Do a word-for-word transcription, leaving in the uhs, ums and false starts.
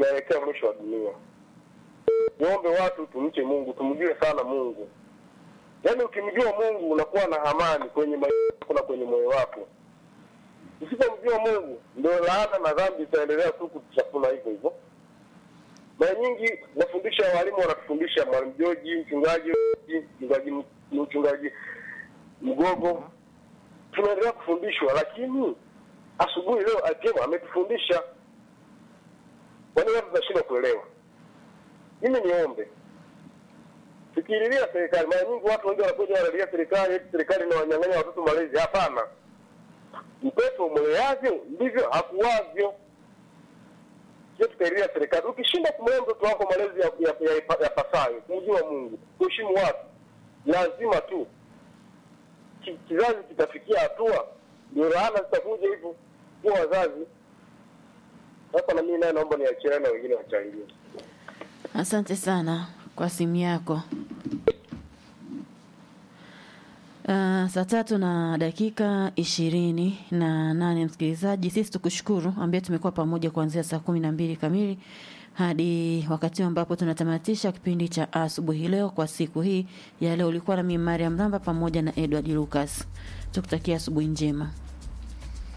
tunaelekea mwisho wa dunia. Niombe watu tumche Mungu, tumjue sana Mungu. Yaani ukimjua Mungu unakuwa na amani kwenye maisha yako na kwenye moyo wako. Usipomjua Mungu ndio laana na dhambi itaendelea tu kutuchafuna hivyo hivyo. Mara nyingi nafundisha, walimu wanatufundisha, mwalimu George, mchungaji, mchungaji mchungaji Mgogo, tunaendelea kufundishwa, lakini asubuhi leo akiwa ametufundisha. Kwa nini watu tunashindwa kuelewa? Mimi niombe, fikiriria serikali. Mara nyingi watu wengi wanakuja wanalia serikali, eti serikali inawanyang'anya watoto malezi. Hapana. Mtoto mleavyo ndivyo hakuwavyo. Sio tukairia serikali. Ukishinda kumlea mtoto wako malezi ya ya, ya, ya pasayo, kumjua Mungu, kuheshimu watu, lazima tu kizazi kitafikia hatua ndio laana zitakuja hivyo kwa wazazi. Sasa na mimi naye naomba niachie na wengine wachangie. Asante sana kwa simu yako. Uh, saa tatu na dakika ishirini na nane, msikilizaji, sisi tukushukuru ambaye tumekuwa pamoja kuanzia saa kumi na mbili kamili hadi wakati ambapo tunatamatisha kipindi cha asubuhi leo. Kwa siku hii ya leo ulikuwa na mimi Mariam Dhamba pamoja na Edward Lucas. Tukutakia asubuhi njema.